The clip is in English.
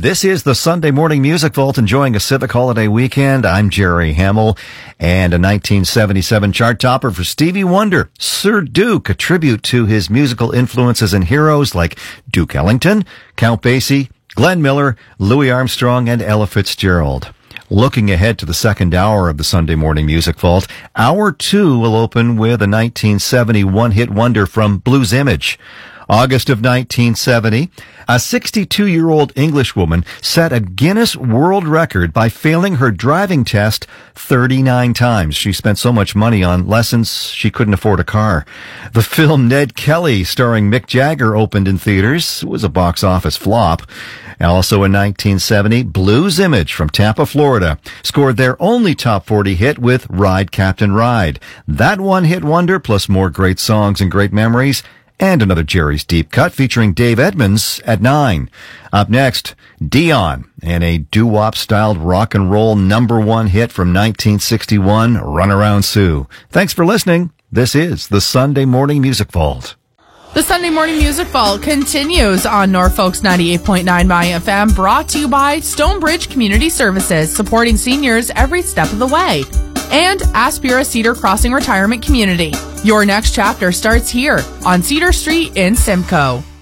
This is the Sunday Morning Music Vault, enjoying a civic holiday weekend. I'm Jerry Hamill, and a 1977 chart topper for Stevie Wonder, Sir Duke, a tribute to his musical influences and heroes like Duke Ellington, Count Basie, Glenn Miller, Louis Armstrong, and Ella Fitzgerald. Looking ahead to the second hour of the Sunday Morning Music Vault, Hour 2 will open with a 1970 one-hit wonder from Blues Image. August of 1970, a 62-year-old English woman set a Guinness World Record by failing her driving test 39 times. She spent so much money on lessons she couldn't afford a car. The film Ned Kelly, starring Mick Jagger, opened in theaters. It was a box office flop. Also in 1970, Blues Image from Tampa, Florida, scored their only top 40 hit with Ride, Captain, Ride. That one-hit wonder, plus more great songs and great memories, and another Jerry's Deep Cut featuring Dave Edmunds at 9. Up next, Dion and a doo-wop-styled rock and roll #1 hit from 1961, Runaround Sue. Thanks for listening. This is the Sunday Morning Music Vault. The Sunday Morning Music Vault continues on Norfolk's 98.9 My FM, brought to you by Stonebridge Community Services, supporting seniors every step of the way. And Aspira Cedar Crossing Retirement Community. Your next chapter starts here on Cedar Street in Simcoe.